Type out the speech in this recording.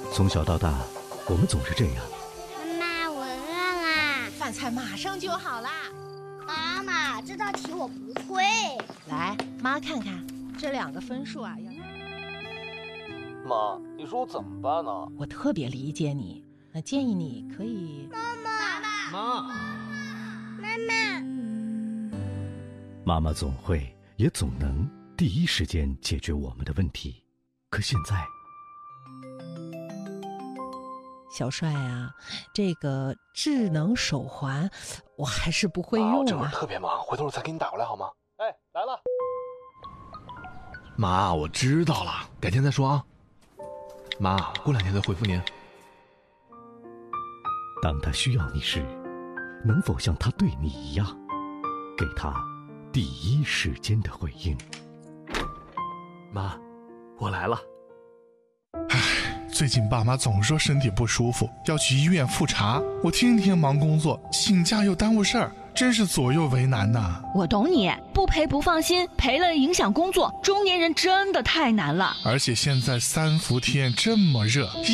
从小到大，我们总是这样。 妈妈，我饿啦。 饭菜马上就好啦。 妈妈，这道题我不会。 来，妈看看，这2个分数啊要…… 妈，你说我怎么办呢？ 我特别理解你，那建议你可以…… 妈， 妈妈总会也总能第一时间解决我们的问题，可现在， 小帅啊，这个智能手环我还是不会用这会儿啊。 特别忙，回头我再给你打过来好吗？哎，来了。 妈，我知道了，改天再说啊。妈，过2天再回复您。 当他需要你时，能否像他对你一样，给他第一时间的回应？ 妈，我来了。 最近爸妈总说身体不舒服，要去医院复查。我天天忙工作，请假又耽误事儿，真是左右为难呐。 我懂你，不陪不放心，陪了影响工作，中年人真的太难了。 而且现在3伏天这么热。